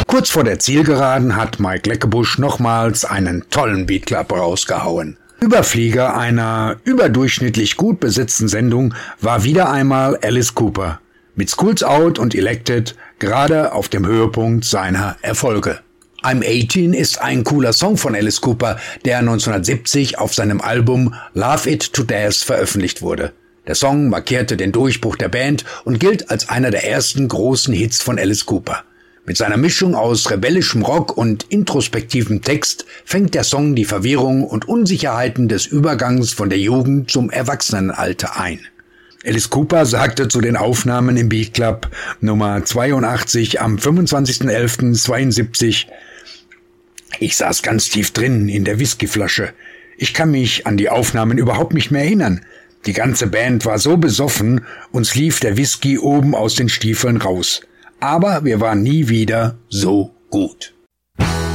Kurz vor der Zielgeraden hat Mike Leckebusch nochmals einen tollen Beatclub rausgehauen. Überflieger einer überdurchschnittlich gut besetzten Sendung war wieder einmal Alice Cooper mit Schools Out und Elected gerade auf dem Höhepunkt seiner Erfolge. I'm 18 ist ein cooler Song von Alice Cooper, der 1970 auf seinem Album Love It to Death veröffentlicht wurde. Der Song markierte den Durchbruch der Band und gilt als einer der ersten großen Hits von Alice Cooper. Mit seiner Mischung aus rebellischem Rock und introspektivem Text fängt der Song die Verwirrung und Unsicherheiten des Übergangs von der Jugend zum Erwachsenenalter ein. Alice Cooper sagte zu den Aufnahmen im Beatclub Nummer 82 am 25.11.72: Ich saß ganz tief drin in der Whiskyflasche. Ich kann mich an die Aufnahmen überhaupt nicht mehr erinnern. Die ganze Band war so besoffen, uns lief der Whisky oben aus den Stiefeln raus. Aber wir waren nie wieder so gut.